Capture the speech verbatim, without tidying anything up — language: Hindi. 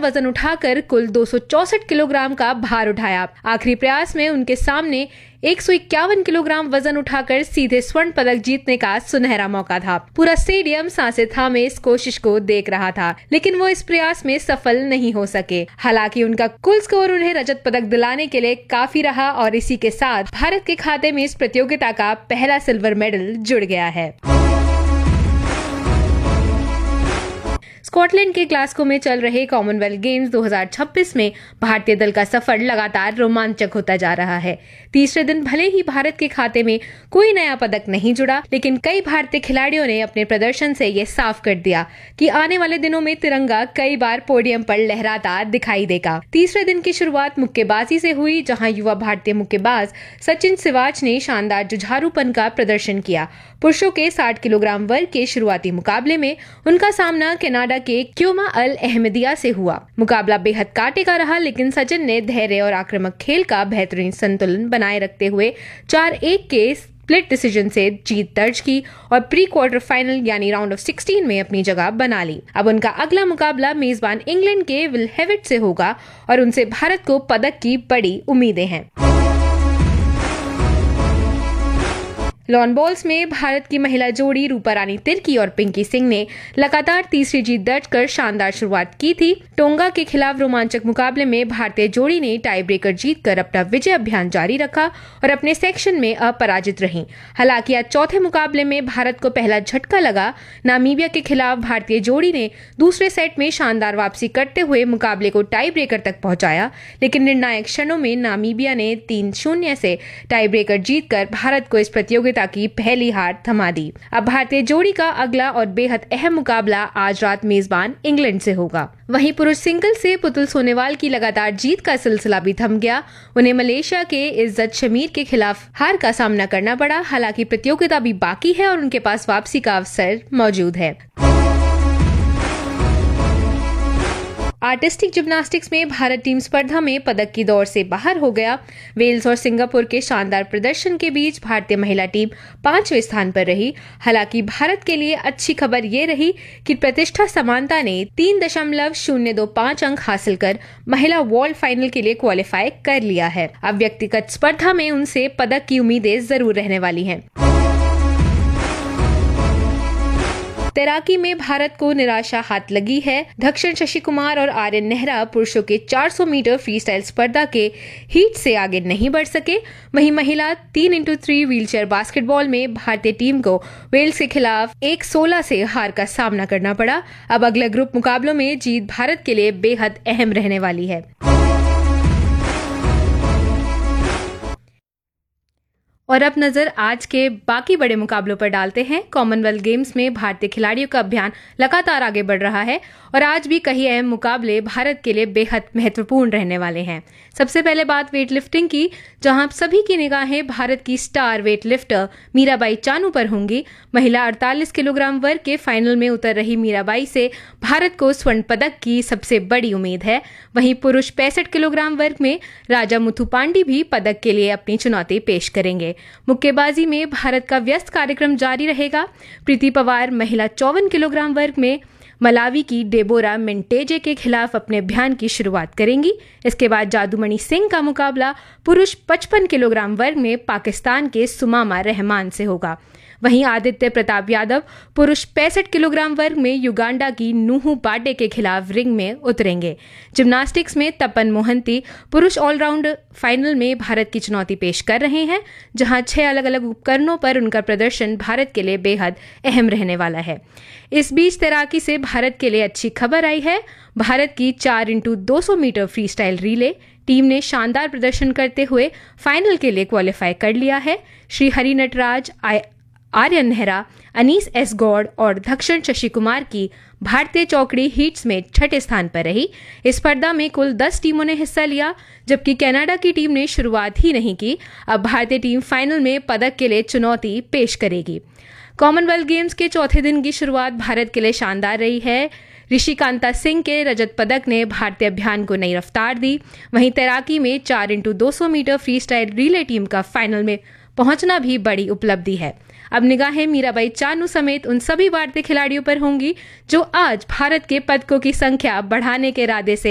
वजन उठाकर कुल दो सौ चौसठ किलोग्राम का भार उठाया। आखिरी प्रयास में उनके सामने एक सौ इक्यावन किलोग्राम वजन उठाकर सीधे स्वर्ण पदक जीतने का सुनहरा मौका था। पूरा स्टेडियम सांसें थामे इस कोशिश को देख रहा था, लेकिन वो इस प्रयास में सफल नहीं हो सके। हालांकि उनका कुल स्कोर उन्हें रजत पदक दिलाने के लिए काफी रहा और इसी के साथ भारत के खाते में इस प्रतियोगिता का पहला सिल्वर मेडल जुड़ गया है। स्कॉटलैंड के ग्लासगो में चल रहे कॉमनवेल्थ गेम्स दो हज़ार छब्बीस में भारतीय दल का सफर लगातार रोमांचक होता जा रहा है। तीसरे दिन भले ही भारत के खाते में कोई नया पदक नहीं जुड़ा, लेकिन कई भारतीय खिलाड़ियों ने अपने प्रदर्शन से ये साफ कर दिया कि आने वाले दिनों में तिरंगा कई बार पोडियम पर लहराता दिखाई देगा। तीसरे दिन की शुरुआत मुक्केबाजी से हुई, जहां युवा भारतीय मुक्केबाज सचिन सिवाच ने शानदार जुझारूपन का प्रदर्शन किया। पुरुषों के साठ किलोग्राम वर्ग के शुरुआती मुकाबले में उनका सामना कनाडा के क्योमा अल अहमदिया से हुआ। मुकाबला बेहद कांटे का रहा, लेकिन सचिन ने धैर्य और आक्रामक खेल का बेहतरीन संतुलन बनाए रखते हुए चार एक के स्प्लिट डिसीजन से जीत दर्ज की और प्री क्वार्टर फाइनल यानी राउंड ऑफ सिक्सटीन में अपनी जगह बना ली। अब उनका अगला मुकाबला मेजबान इंग्लैंड के विल हेविट से होगा और उनसे भारत को पदक की बड़ी उम्मीदें हैं। लॉन बॉल्स में भारत की महिला जोड़ी रूपा रानी तिर्की और पिंकी सिंह ने लगातार तीसरी जीत दर्ज कर शानदार शुरुआत की थी। टोंगा के खिलाफ रोमांचक मुकाबले में भारतीय जोड़ी ने टाई ब्रेकर जीतकर अपना विजय अभियान जारी रखा और अपने सेक्शन में अपराजित रहीं। हालांकि आज चौथे मुकाबले में भारत को पहला झटका लगा। नामीबिया के खिलाफ भारतीय जोड़ी ने दूसरे सेट में शानदार वापसी करते हुए मुकाबले को टाई ब्रेकर तक पहुंचाया, लेकिन निर्णायक क्षणों में नामीबिया ने तीन शून्य से टाई ब्रेकर जीतकर भारत को इस प्रतियोगिता की पहली हार थमा दी। अब भारतीय जोड़ी का अगला और बेहद अहम मुकाबला आज रात मेजबान इंग्लैंड से होगा। वहीं पुरुष सिंगल से पुतुल सोनेवाल की लगातार जीत का सिलसिला भी थम गया। उन्हें मलेशिया के इज्जत शमीर के खिलाफ हार का सामना करना पड़ा। हालांकि प्रतियोगिता भी बाकी है और उनके पास वापसी का अवसर मौजूद है। आर्टिस्टिक जिम्नास्टिक्स में भारत टीम स्पर्धा में पदक की दौड़ से बाहर हो गया। वेल्स और सिंगापुर के शानदार प्रदर्शन के बीच भारतीय महिला टीम पांचवें स्थान पर रही। हालांकि भारत के लिए अच्छी खबर ये रही कि प्रतिष्ठा समानता ने तीन दशमलव शून्य दो पाँच अंक हासिल कर महिला वर्ल्ड फाइनल के लिए क्वालिफाई कर लिया है। अब व्यक्तिगत स्पर्धा में उनसे पदक की उम्मीदें जरूर रहने वाली हैं। तैराकी में भारत को निराशा हाथ लगी है। धक्षण शशि कुमार और आर्यन नेहरा पुरुषों के चार सौ मीटर फ्री स्टाइल स्पर्धा के हीट से आगे नहीं बढ़ सके। वहीं महिला तीन इंटू थ्री व्हीलचेयर बास्केटबॉल में भारतीय टीम को वेल्स के खिलाफ एक सोलह से हार का सामना करना पड़ा। अब अगले ग्रुप मुकाबलों में जीत भारत के लिए बेहद अहम रहने वाली है। और अब नजर आज के बाकी बड़े मुकाबलों पर डालते हैं। कॉमनवेल्थ गेम्स में भारतीय खिलाड़ियों का अभियान लगातार आगे बढ़ रहा है और आज भी कई अहम मुकाबले भारत के लिए बेहद महत्वपूर्ण रहने वाले हैं। सबसे पहले बात वेट लिफ्टिंग की, जहां सभी की निगाहें भारत की star weight lifter Mirabai Chanu पर होंगी। महिला अड़तालीस किलोग्राम वर्ग के फाइनल में उतर रही मीराबाई से भारत को स्वर्ण पदक की सबसे बड़ी उम्मीद है। वहीं पुरुष पैंसठ किलोग्राम वर्ग में राजा मुथुपांडी भी पदक के लिए अपनी चुनौती पेश करेंगे। मुक्केबाजी में भारत का व्यस्त कार्यक्रम जारी रहेगा। प्रीति पवार महिला चौवन किलोग्राम वर्ग में मलावी की डेबोरा मिंटेजे के खिलाफ अपने अभियान की शुरुआत करेंगी। इसके बाद जादूमणि सिंह का मुकाबला पुरुष पचपन किलोग्राम वर्ग में पाकिस्तान के सुमामा रहमान से होगा। वहीं आदित्य प्रताप यादव पुरुष पैंसठ किलोग्राम वर्ग में युगांडा की नूहू पाटे के खिलाफ रिंग में उतरेंगे। जिम्नास्टिक्स में तपन मोहंती पुरुष ऑलराउंड फाइनल में भारत की चुनौती पेश कर रहे हैं, जहां छह अलग अलग उपकरणों पर उनका प्रदर्शन भारत के लिए बेहद अहम रहने वाला है। इस बीच तैराकी से भारत के लिए अच्छी खबर आई है। भारत की चार इंटू दो सौ metre free style relay team ने शानदार प्रदर्शन करते हुए फाइनल के लिए क्वालिफाई कर लिया है। श्री हरि नटराज, आर्यन नेहरा, अनीस एस गौड़ और धक्षण शशि कुमार की भारतीय चौकड़ी हीट्स में छठे स्थान पर रही। इस स्पर्धा में कुल दस टीमों ने हिस्सा लिया, जबकि कनाडा की टीम ने शुरुआत ही नहीं की। अब भारतीय टीम फाइनल में पदक के लिए चुनौती पेश करेगी। कॉमनवेल्थ गेम्स के चौथे दिन की शुरुआत भारत के लिए शानदार रही है। ऋषिकांता सिंह के रजत पदक ने भारतीय अभियान को नई रफ्तार दी। वहीं तैराकी में चार इंटू दो सौ metre free style relay team का फाइनल में पहुंचना भी बड़ी उपलब्धि है। अब निगाहें मीराबाई चानू समेत उन सभी भारतीय खिलाड़ियों पर होंगी जो आज भारत के पदकों की संख्या बढ़ाने के इरादे से